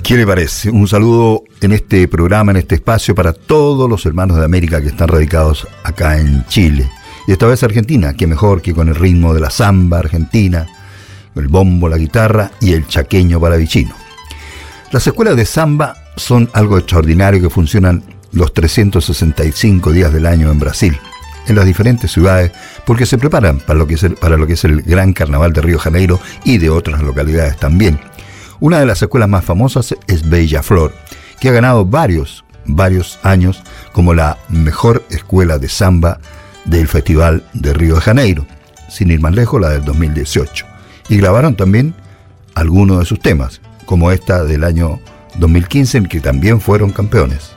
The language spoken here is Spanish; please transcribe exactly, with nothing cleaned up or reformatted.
¿Qué le parece? Un saludo en este programa, en este espacio, para todos los hermanos de América que están radicados acá en Chile. Y esta vez Argentina, que mejor que con el ritmo de la samba argentina, el bombo, la guitarra y el chaqueño paravicino. Las escuelas de samba son algo extraordinario que funcionan los trescientos sesenta y cinco días del año en Brasil, en las diferentes ciudades, porque se preparan para lo que es el, para lo que es el gran carnaval de Río de Janeiro y de otras localidades también. Una de las escuelas más famosas es Beija-Flor, que ha ganado varios, varios años como la mejor escuela de samba del Festival de Río de Janeiro, sin ir más lejos, la del dos mil dieciocho. Y grabaron también algunos de sus temas, como esta del año dos mil quince, en que también fueron campeones.